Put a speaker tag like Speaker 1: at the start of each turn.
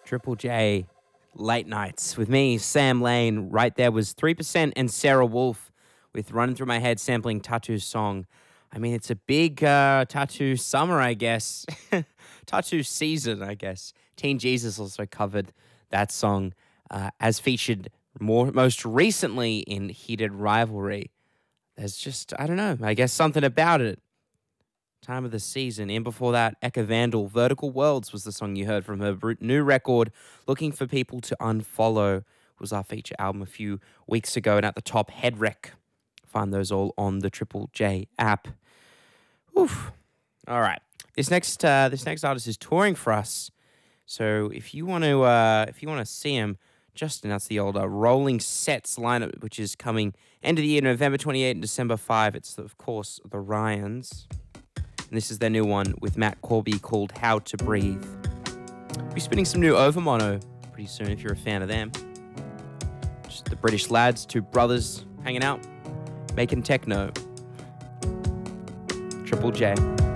Speaker 1: Triple J, Late Nights with me, Sam Lane. Right there was 3% and Sarah Wolf with Running Through My Head sampling Tattoo's song. I mean, it's a big Tattoo summer, I guess. Tattoo season, I guess. Teen Jesus also covered that song as featured most recently in Heated Rivalry. There's just, I don't know, I guess something about it. Time of the season. And before that, Eka Vandal, Vertical Worlds was the song you heard from her new record, Looking for People to Unfollow, was our feature album a few weeks ago. And at the top, Head Wreck. Find those all on the Triple J app. Oof. All right. This next artist is touring for us. So if you want to see him, just announce the old Rolling Sets lineup, which is coming end of the year, November 28 and December 5. It's, of course, the Ryans. And this is their new one with Matt Corby called How to Breathe. We'll be spinning some new Overmono pretty soon if you're a fan of them. Just the British lads, two brothers hanging out, making techno. Triple J.